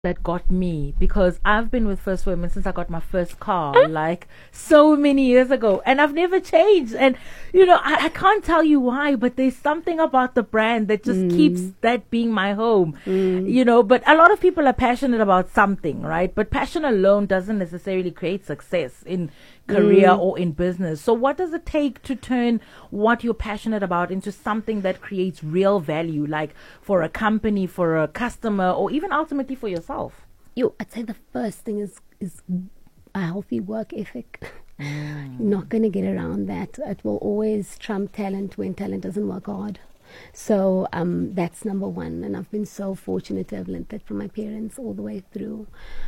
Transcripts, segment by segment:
that got me, because I've been with First Women since I got my first car, like so many years ago, and I've never changed. And I can't tell you why, but there's something about the brand that just keeps that being my home. But a lot of people are passionate about something, right? But passion alone doesn't necessarily create success in career or in business. So what does it take to turn what you're passionate about into something that creates real value, like for a company, for a customer, or even ultimately for yourself? I'd say the first thing is a healthy work ethic. You're not going to get around that. It will always trump talent when talent doesn't work hard. So that's number one. And I've been so fortunate to have learned that from my parents all the way through.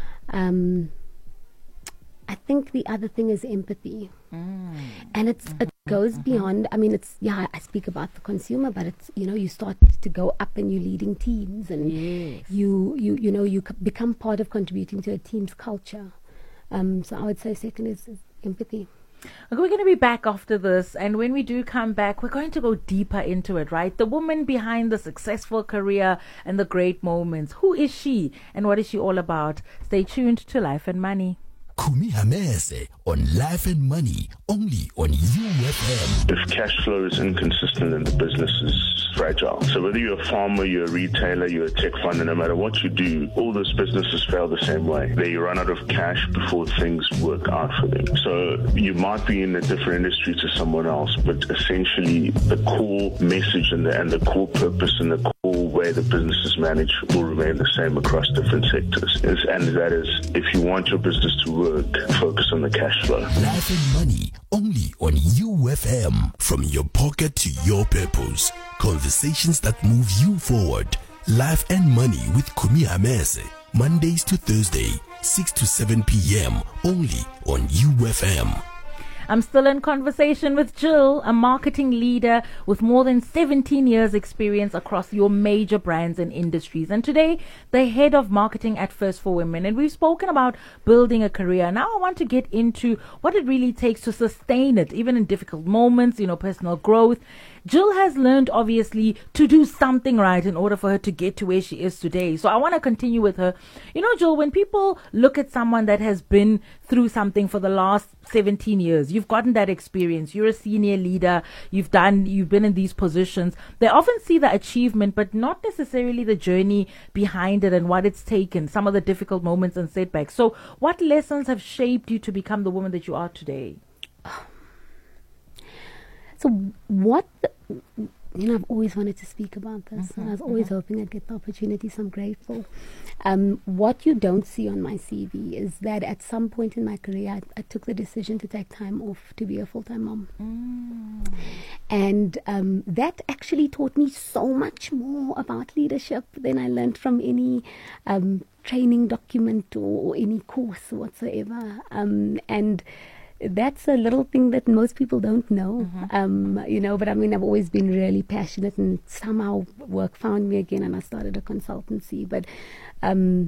I think the other thing is empathy. And it goes beyond, I speak about the consumer, but it's, you start to go up and you're leading teams, and you become part of contributing to a team's culture. So I would say second is empathy. Okay, we're going to be back after this, and when we do come back, we're going to go deeper into it, right? The woman behind the successful career and the great moments. Who is she, and what is she all about? Stay tuned to Life and Money. Kumi Hamese on Life and Money, only on UFM. If cash flow is inconsistent and the business is fragile, so whether you're a farmer, you're a retailer, you're a tech funder, no matter what you do, all those businesses fail the same way. They run out of cash before things work out for them. So you might be in a different industry to someone else, but essentially the core message and the core purpose and the core way the business is managed will remain the same across different sectors. And that is, if you want your business to work, focus on the cash flow. Life and Money, only on UFM. From your pocket to your purpose. Conversations that move you forward. Life and Money with Kumi Hamese. Mondays to Thursday, 6 to 7 p.m. only on UFM. I'm still in conversation with Jill, a marketing leader with more than 17 years experience across your major brands and industries. And today, the head of marketing at First for Women. And we've spoken about building a career. Now I want to get into what it really takes to sustain it, even in difficult moments, personal growth. Jill has learned, obviously, to do something right in order for her to get to where she is today. So I want to continue with her. Jill, when people look at someone that has been through something for the last 17 years, you've gotten that experience, you're a senior leader, you've been in these positions. They often see the achievement, but not necessarily the journey behind it and what it's taken, some of the difficult moments and setbacks. So what lessons have shaped you to become the woman that you are today? So I've always wanted to speak about this, and I was always hoping I'd get the opportunity, so I'm grateful. What you don't see on my CV is that at some point in my career, I took the decision to take time off to be a full-time mom. And that actually taught me so much more about leadership than I learned from any training document or any course whatsoever. And that's a little thing that most people don't know, but I've always been really passionate, and somehow work found me again, and I started a consultancy. But I'm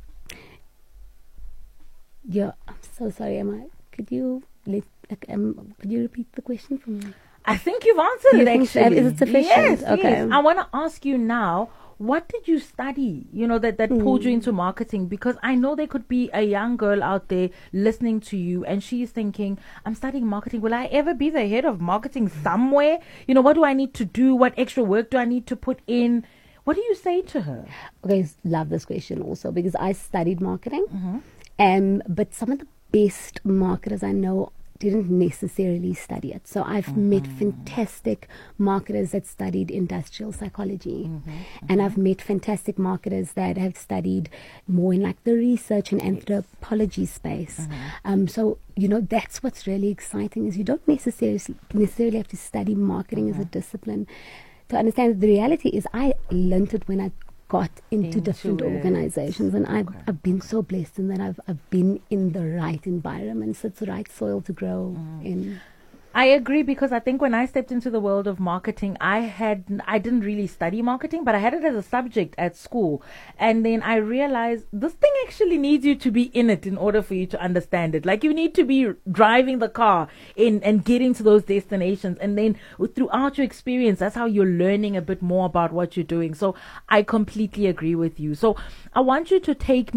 so sorry, could you repeat the question for me? I think you've answered it, actually. Is it sufficient? Yes, okay. Yes. I want to ask you now, what did you study, that pulled you into marketing? Because I know there could be a young girl out there listening to you and she's thinking, I'm studying marketing. Will I ever be the head of marketing somewhere? What do I need to do? What extra work do I need to put in? What do you say to her? Okay, love this question also, because I studied marketing. But some of the best marketers I know didn't necessarily study it. So I've met fantastic marketers that studied industrial psychology. And I've met fantastic marketers that have studied more in like the research and anthropology space. So, that's what's really exciting, is you don't necessarily have to study marketing as a discipline to understand that the reality is I learned it when I got into different organizations, and I've been so blessed in that I've been in the right environments, it's the right soil to grow in. I agree, because I think when I stepped into the world of marketing, I didn't really study marketing, but I had it as a subject at school. And then I realized this thing actually needs you to be in it in order for you to understand it. Like, you need to be driving the car in and getting to those destinations. And then throughout your experience, that's how you're learning a bit more about what you're doing. So I completely agree with you. So I want you to take